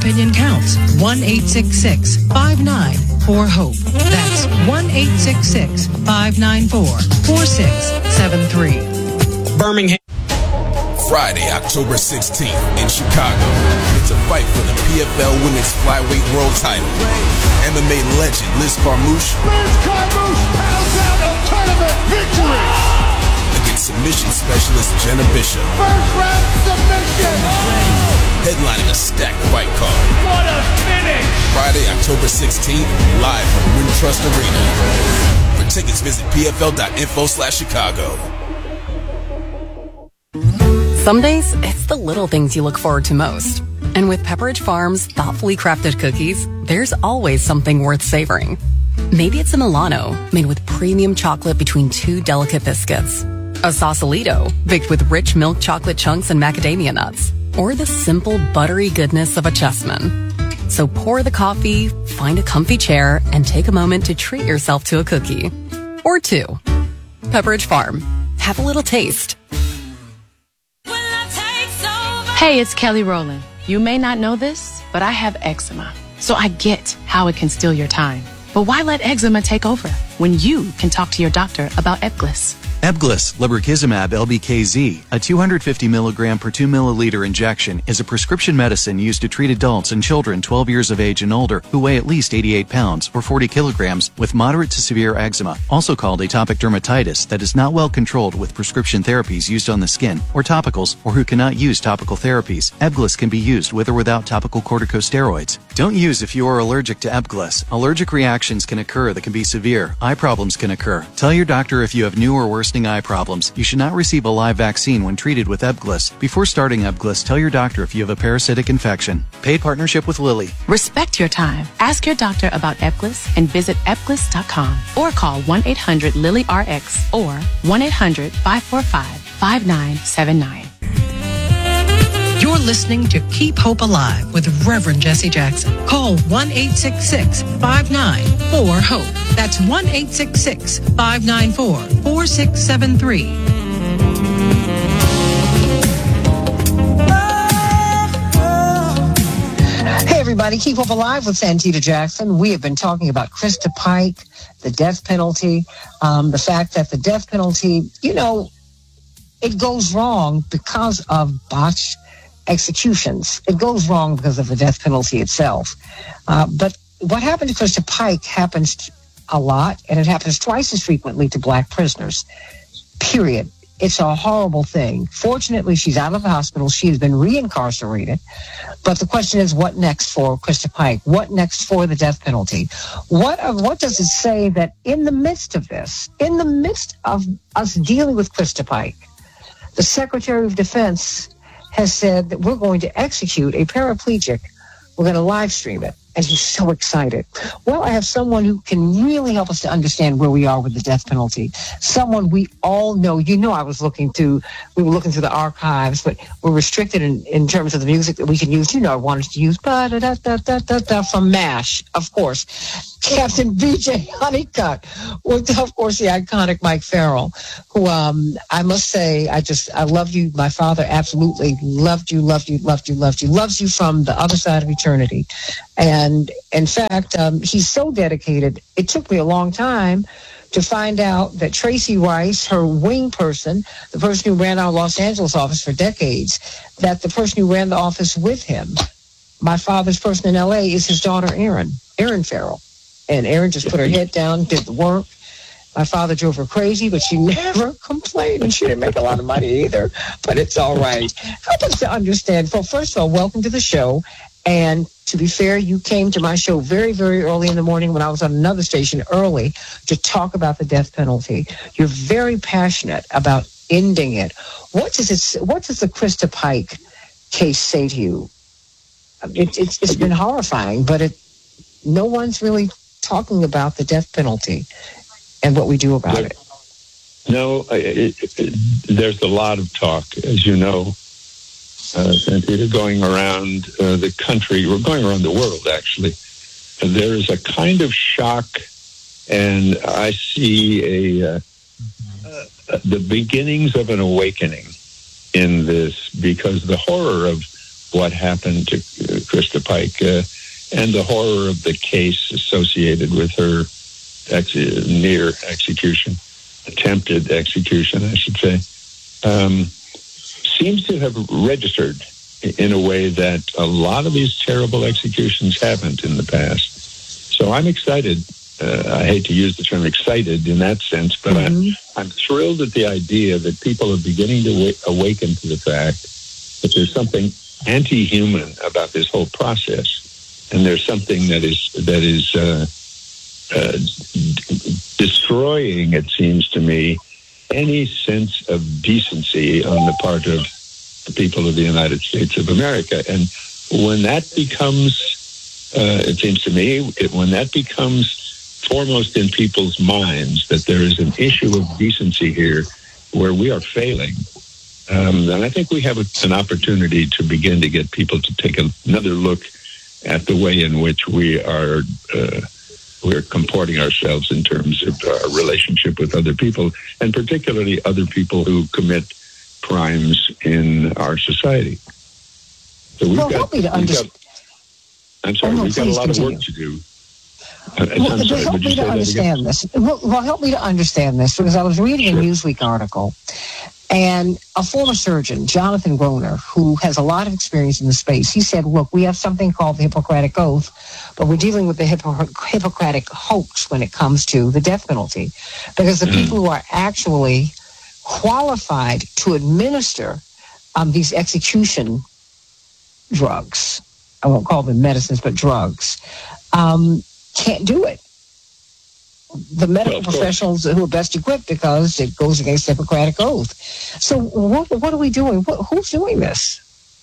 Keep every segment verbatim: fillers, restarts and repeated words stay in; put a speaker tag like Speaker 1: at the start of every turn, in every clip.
Speaker 1: opinion counts. one eight six six, five nine four, HOPE. That's one eight six six, five nine four, four six seven three.
Speaker 2: Birmingham.
Speaker 3: Friday, October sixteenth in Chicago. It's a fight for the P F L Women's Flyweight World title. M M A legend Liz Carmouche.
Speaker 4: Liz Carmouche pounds out a tournament victory
Speaker 3: Against submission specialist Jenna Bishop.
Speaker 4: First round submission.
Speaker 3: Headlining a stacked fight card.
Speaker 4: What a finish!
Speaker 3: Friday, October sixteenth, live from Wintrust Arena. For tickets, visit P F L dot info slash Chicago.
Speaker 5: Some days, it's the little things you look forward to most. And with Pepperidge Farm's thoughtfully crafted cookies, there's always something worth savoring. Maybe it's a Milano, made with premium chocolate between two delicate biscuits. A Sausalito, baked with rich milk chocolate chunks and macadamia nuts. Or the simple, buttery goodness of a Chessman. So pour the coffee, find a comfy chair, and take a moment to treat yourself to a cookie. Or two. Pepperidge Farm. Have a little taste.
Speaker 6: Hey, it's Kelly Rowland. You may not know this, but I have eczema. So I get how it can steal your time. But why let eczema take over when you can talk to your doctor about Ebglyss?
Speaker 7: Ebglyss, lebrikizumab L B K Z, a two hundred fifty milligram per two milliliter injection, is a prescription medicine used to treat adults and children twelve years of age and older who weigh at least eighty-eight pounds or forty kilograms with moderate to severe eczema, also called atopic dermatitis, that is not well controlled with prescription therapies used on the skin, or topicals, or who cannot use topical therapies. Ebglyss can be used with or without topical corticosteroids. Don't use if you are allergic to Ebglyss. Allergic reactions can occur that can be severe. Eye problems can occur. Tell your doctor if you have new or worsening eye problems. You should not receive a live vaccine when treated with Ebglyss. Before starting Ebglyss, tell your doctor if you have a parasitic infection. Paid partnership with Lilly.
Speaker 6: Respect your time. Ask your doctor about Ebglyss and visit ebglyss dot com or call one eight hundred Lilly R X or one eight hundred, five four five, five nine seven nine.
Speaker 1: You're listening to Keep Hope Alive with Reverend Jesse Jackson. Call one eight six six, five nine four, HOPE. That's one eight six six, five nine four, four six seven three.
Speaker 8: Hey, everybody. Keep Hope Alive with Santita Jackson. We have been talking about Krista Pike, the death penalty, um, the fact that the death penalty, you know, it goes wrong because of botched executions. It goes wrong because of the death penalty itself. Uh, but what happened to Krista Pike happens a lot, and it happens twice as frequently to black prisoners, period. It's a horrible thing. Fortunately, she's out of the hospital. She has been reincarcerated. But the question is, what next for Krista Pike? What next for the death penalty? What, uh, what does it say that in the midst of this, in the midst of us dealing with Krista Pike, the Secretary of Defense has said that we're going to execute a paraplegic. We're going to live stream it. And he's so excited. Well, I have someone who can really help us to understand where we are with the death penalty. Someone we all know. You know, I was looking through, we were looking through the archives, but we're restricted in, in terms of the music that we can use. You know, I wanted to use ba-da-da-da-da-da from MASH, of course. Captain B J Honeycutt with, of course, the iconic Mike Farrell, who um, I must say, I just, I love you. My father absolutely loved you, loved you, loved you, loved you, loves you from the other side of eternity. And in fact, um, he's so dedicated. It took me a long time to find out that Tracy Rice, her wing person, the person who ran our Los Angeles office for decades, that the person who ran the office with him, my father's person in L A, is his daughter, Erin, Erin Farrell. And Erin just put her head down, did the work. My father drove her crazy, but she never complained, and she didn't make a lot of money either. But it's all right. Help us to understand. Well, first of all, welcome to the show. And to be fair, you came to my show very, very early in the morning when I was on another station early to talk about the death penalty. You're very passionate about ending it. What does it? What does the Krista Pike case say to you? It, it's, it's been horrifying, but it, no one's really talking about the death penalty and what we do about it.
Speaker 9: No, it, it, there's a lot of talk, as you know. Uh, and going around uh, the country, we're going around the world, actually. There is a kind of shock, and I see a uh, uh, the beginnings of an awakening in this, because the horror of what happened to uh, Krista Pike uh, and the horror of the case associated with her ex- near execution, attempted execution, I should say, um, seems to have registered in a way that a lot of these terrible executions haven't in the past. So I'm excited. Uh, I hate to use the term excited in that sense, but mm-hmm. I'm, I'm thrilled at the idea that people are beginning to wa- awaken to the fact that there's something anti-human about this whole process, and there's something that is that is uh, uh, d- destroying, it seems to me, any sense of decency on the part of the people of the United States of America. And when that becomes, uh, it seems to me, it, when that becomes foremost in people's minds, that there is an issue of decency here where we are failing, um, then I think we have a, an opportunity to begin to get people to take a, another look at the way in which we are uh, we're comporting ourselves in terms of our relationship with other people, and particularly other people who commit crimes in our society. So we've
Speaker 8: well,
Speaker 9: got,
Speaker 8: help me to
Speaker 9: we've
Speaker 8: understand.
Speaker 9: got I'm sorry,
Speaker 8: oh, no,
Speaker 9: we've got a lot
Speaker 8: continue.
Speaker 9: of work to do.
Speaker 8: Well,
Speaker 9: I'm sorry,
Speaker 8: help
Speaker 9: would you
Speaker 8: me
Speaker 9: say
Speaker 8: to
Speaker 9: that
Speaker 8: understand
Speaker 9: again?
Speaker 8: this. Well, well, help me to understand this, because I was reading
Speaker 9: Sure.
Speaker 8: a Newsweek article, and a former surgeon, Jonathan Groner, who has a lot of experience in the space, he said, look, we have something called the Hippocratic Oath, but we're dealing with the Hippo- Hippocratic hoax when it comes to the death penalty, because the mm. people who are actually qualified to administer um, these execution drugs, I won't call them medicines, but drugs, um, can't do it. The medical
Speaker 9: well,
Speaker 8: professionals who are best equipped, because it goes against the Hippocratic Oath. So what, what are we doing? What, who's doing this?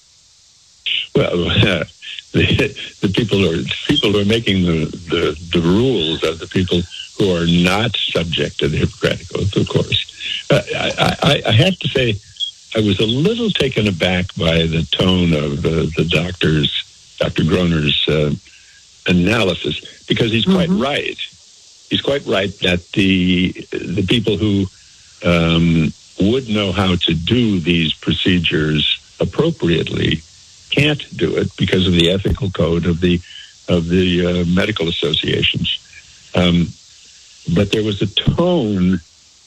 Speaker 9: Well, uh, the, the people who are people who are making the, the, the rules are the people who are not subject to the Hippocratic Oath, of course. Uh, I, I, I have to say, I was a little taken aback by the tone of uh, the doctor's, Doctor Groner's uh, analysis, because he's quite mm-hmm. right. He's quite right that the the people who um, would know how to do these procedures appropriately can't do it because of the ethical code of the of the uh, medical associations. Um, but there was a tone,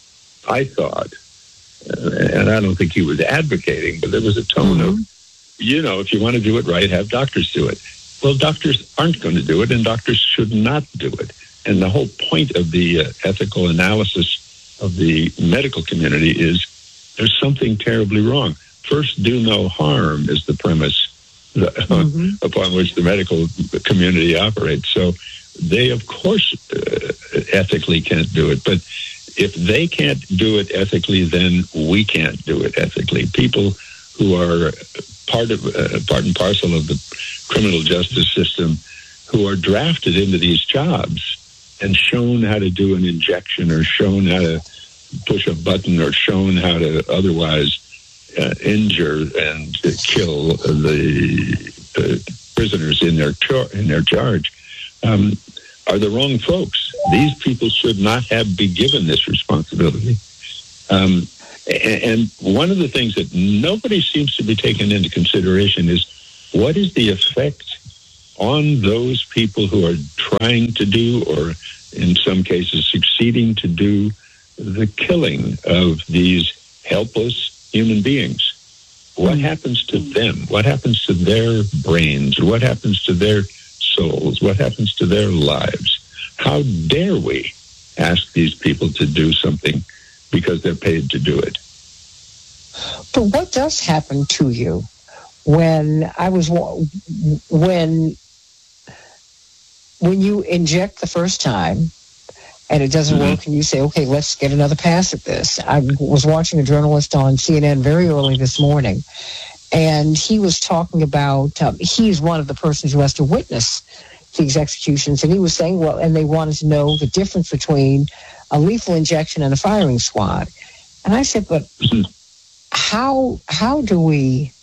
Speaker 9: I thought, uh, and I don't think he was advocating, but there was a tone mm-hmm. of, you know, if you want to do it right, have doctors do it. Well, doctors aren't going to do it, and doctors should not do it. And the whole point of the uh, ethical analysis of the medical community is there's something terribly wrong. First, do no harm is the premise mm-hmm. upon which the medical community operates. So they, of course, uh, ethically can't do it. But if they can't do it ethically, then we can't do it ethically. People who are part of uh, part and parcel of the criminal justice system, who are drafted into these jobs and shown how to do an injection, or shown how to push a button, or shown how to otherwise uh, injure and uh, kill the uh, prisoners in their char- in their charge, um, are the wrong folks. These people should not have been given this responsibility. Um, and, and one of the things that nobody seems to be taking into consideration is, what is the effect on those people who are trying to do, or in some cases succeeding to do, the killing of these helpless human beings? What happens to them? What happens to their brains? What happens to their souls? What happens to their lives? How dare we ask these people to do something because they're paid to do it?
Speaker 8: But what does happen to you when I was when when you inject the first time and it doesn't mm-hmm. work, and you say, okay, let's get another pass at this? I was watching a journalist on C N N very early this morning, and he was talking about, um, he's one of the persons who has to witness these executions, and he was saying, well, and they wanted to know the difference between a lethal injection and a firing squad. And I said, but mm-hmm. how how do we...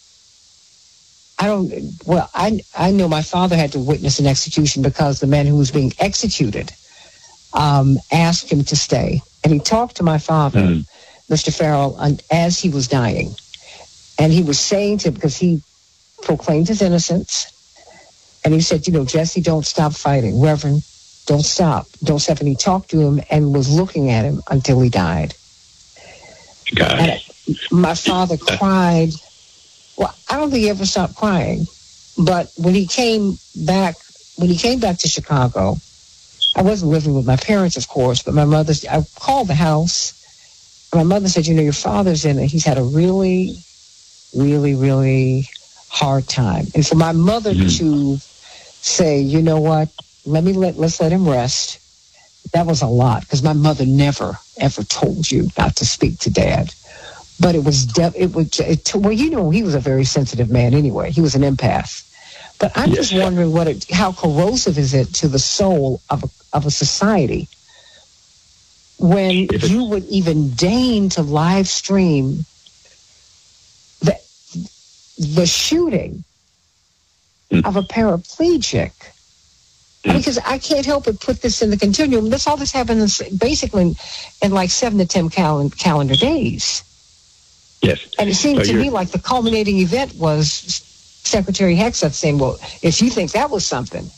Speaker 8: I don't, well, I I know my father had to witness an execution because the man who was being executed um, asked him to stay. And he talked to my father, mm. Mister Farrell, as he was dying. And he was saying to him, because he proclaimed his innocence. And he said, you know, Jesse, don't stop fighting. Reverend, don't stop. Don't stop. And he talked to him and was looking at him until he died.
Speaker 9: God.
Speaker 8: And my father cried. Well, I don't think he ever stopped crying. But when he came back, when he came back to Chicago, I wasn't living with my parents, of course, but my mother, I called the house. And my mother said, you know, your father's in it. He's had a really, really, really hard time. And for my mother mm-hmm. to say, you know what, let me let, let's let him rest. That was a lot, because my mother never, ever told you not to speak to Dad. But it was, de- it was, it, well, you know, he was a very sensitive man anyway. He was an empath. But I'm yes. just wondering what it, how corrosive is it to the soul of a, of a society when you would even deign to live stream the, the shooting mm. of a paraplegic. Mm. Because I can't help but put this in the continuum. This all this happened in, basically in, in like seven to ten cal- calendar days.
Speaker 9: Yes.
Speaker 8: And it seemed
Speaker 9: so
Speaker 8: to me like the culminating event was Secretary Hegseth saying, well, if you think that was something,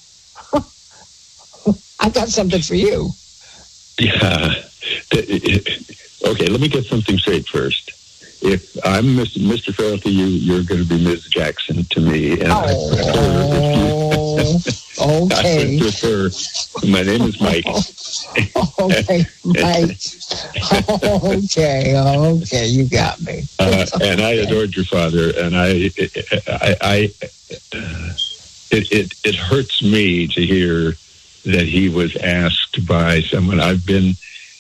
Speaker 8: I've got something for you.
Speaker 9: Yeah. Okay, let me get something straight first. If I'm Mister Farrelly, you, you're going to be Miz Jackson to me. And
Speaker 8: oh,
Speaker 9: I prefer, you,
Speaker 8: okay.
Speaker 9: I prefer, my name is Mike.
Speaker 8: Okay, Mike. Okay, okay, you got me.
Speaker 9: Uh, and I adored your father, and I, I, I uh, it, it, it hurts me to hear that he was asked by someone. I've been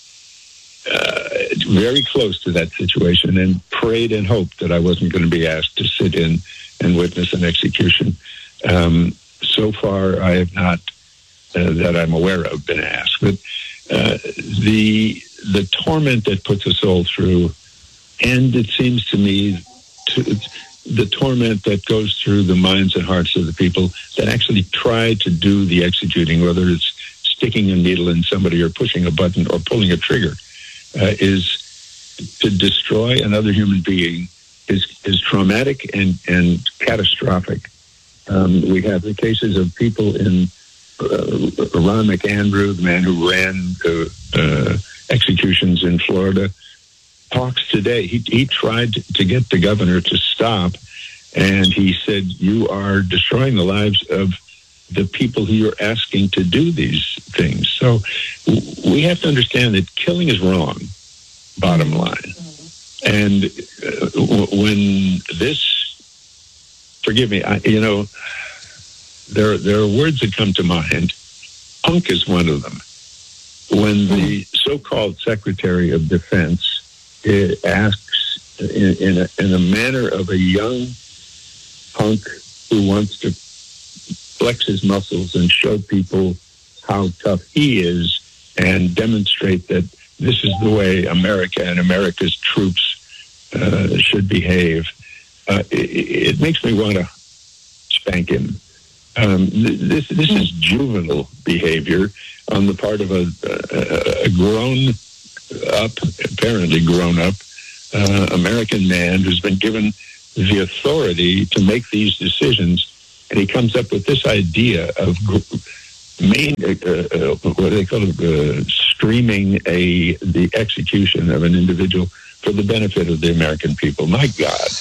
Speaker 9: uh, very close to that situation and prayed and hoped that I wasn't going to be asked to sit in and witness an execution. Um, so far, I have not, uh, that I'm aware of, been asked. But uh, the the torment that puts us all through, and it seems to me, to, the torment that goes through the minds and hearts of the people that actually try to do the executing, whether it's sticking a needle in somebody or pushing a button or pulling a trigger, uh, is to destroy another human being is is traumatic and, and catastrophic. Um, we have the cases of people in uh, Ron McAndrew, the man who ran uh, uh, executions in Florida, talks today. He, he tried to get the governor to stop, and he said, you are destroying the lives of the people who you're asking to do these things. So we have to understand that killing is wrong, bottom line. And uh, when this, forgive me, I, you know, there, there are words that come to mind. Punk is one of them. When the so-called Secretary of Defense it asks in, in, a, in a manner of a young punk who wants to flex his muscles and show people how tough he is and demonstrate that this is the way America and America's troops uh, should behave. Uh, it, it makes me want to spank him. Um, this this is juvenile behavior on the part of a, a, a grown up, apparently grown up, uh, American man who's been given the authority to make these decisions, and he comes up with this idea of main, uh, uh, what do they call it, uh, streaming a the execution of an individual for the benefit of the American people. My God,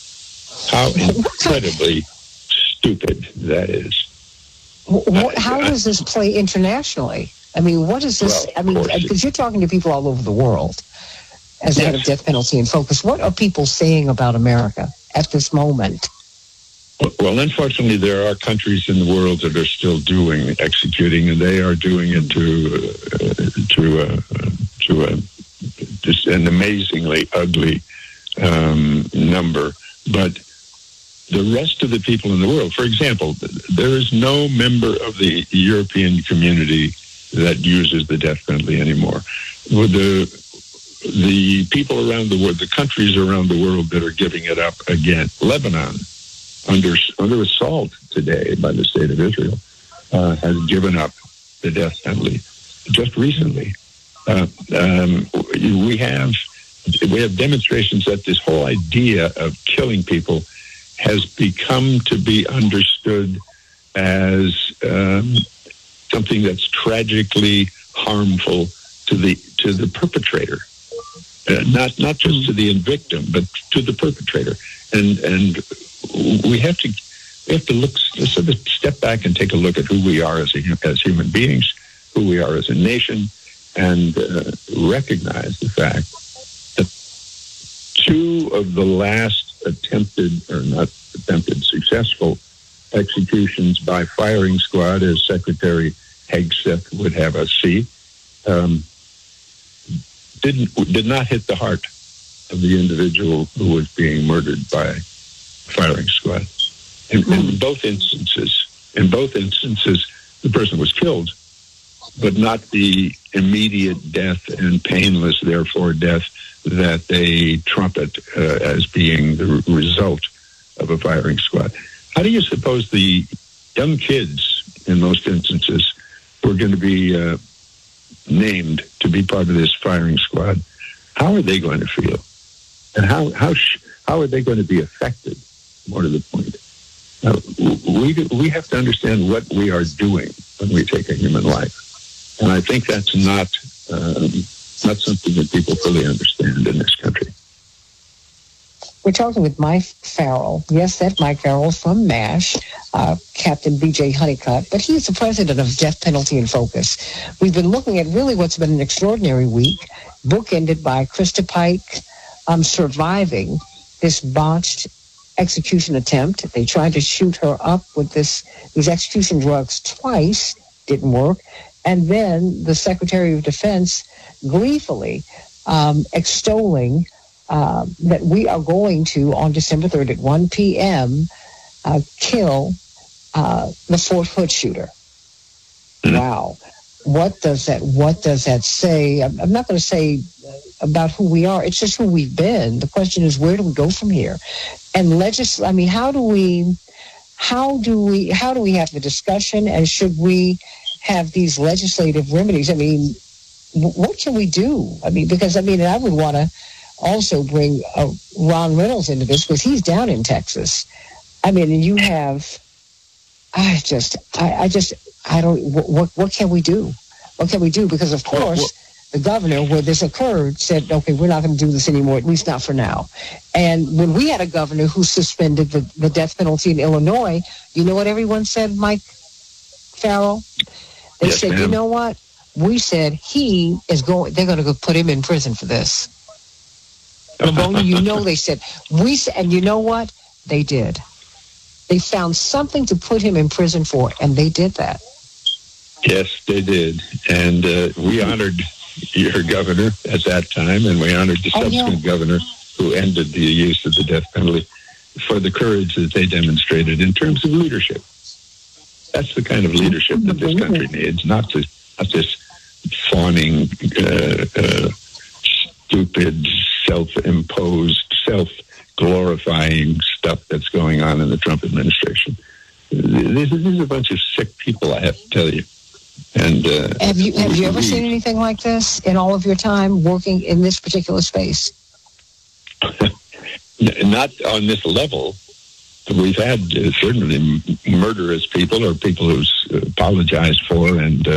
Speaker 9: how incredibly stupid that is.
Speaker 8: What, how does this play internationally? I mean, what is this?
Speaker 9: Well,
Speaker 8: I mean, because you're talking to people all over the world as the head of Death Penalty in Focus. What are people saying about America at this moment?
Speaker 9: Well, unfortunately, there are countries in the world that are still doing executing, and they are doing it to uh, to uh, to a, just an amazingly ugly um, number. But the rest of the people in the world, for example, there is no member of the European community that uses the death penalty anymore. With the the people around the world, the countries around the world that are giving it up again, Lebanon, under under assault today by the state of Israel, uh, has given up the death penalty just recently. Uh, um, we have we have demonstrations that this whole idea of killing people has become to be understood as um, something that's tragically harmful to the to the perpetrator, uh, not not just to the victim, but to the perpetrator. And and we have to we have to look sort of step back and take a look at who we are as a, as human beings, who we are as a nation, and uh, recognize the fact that two of the last attempted, or not attempted, successful executions by firing squad, as Secretary Hegseth would have us see, um, didn't did not hit the heart of the individual who was being murdered by firing squad. In, in both instances, in both instances, the person was killed, but not the immediate death and painless, therefore, death that they trumpet uh, as being the result of a firing squad. How do you suppose the young kids, in most instances, who are going to be uh, named to be part of this firing squad, how are they going to feel? And how how sh- how are they going to be affected? More to the point, uh, we we have to understand what we are doing when we take a human life, and I think that's not um, not something that people fully understand in this country.
Speaker 8: We're talking with Mike Farrell. Yes, that's Mike Farrell from MASH, uh, Captain B J Honeycutt, but he's the president of Death Penalty in Focus. We've been looking at really what's been an extraordinary week, bookended by Krista Pike um, surviving this botched execution attempt. They tried to shoot her up with this these execution drugs twice, didn't work. And then the Secretary of Defense gleefully um, extolling Uh, that we are going to, on December third at one p.m., uh, kill uh, the Fort Hood shooter. Mm-hmm. Wow. What does that, what does that say? I'm, I'm not going to say about who we are. It's just who we've been. The question is, where do we go from here? And legis- I mean, how do we, how do we, how do we have the discussion, and should we have these legislative remedies? I mean, w- what can we do? I mean, because, I mean, I would want to also bring uh, Ron Reynolds into this, because he's down in Texas. I mean, and you have, I just, I, I just, I don't, what, what can we do? What can we do? Because, of course, the governor, where this occurred, said, okay, we're not going to do this anymore, at least not for now. And when we had a governor who suspended the, the death penalty in Illinois, you know what everyone said, Mike Farrell? They
Speaker 9: yes,
Speaker 8: said,
Speaker 9: ma'am.
Speaker 8: You know what? We said he is going, they're going to go put him in prison for this. Ramona, you know, they said, we said, and you know what? They did. They found something to put him in prison for, and they did that.
Speaker 9: Yes, they did. And uh, we honored your governor at that time, and we honored the
Speaker 8: Oh,
Speaker 9: subsequent
Speaker 8: yeah.
Speaker 9: governor who ended the use of the death penalty for the courage that they demonstrated in terms of leadership. That's the kind of leadership that this country needs, not this, not this fawning, uh, uh, stupid, self-imposed, self-glorifying stuff that's going on in the Trump administration. This is a bunch of sick people, I have to tell you. And uh,
Speaker 8: Have you have you ever
Speaker 9: we,
Speaker 8: seen anything like this in all of your time working in this particular space?
Speaker 9: Not on this level. We've had uh, certainly murderous people, or people who's apologized for and uh,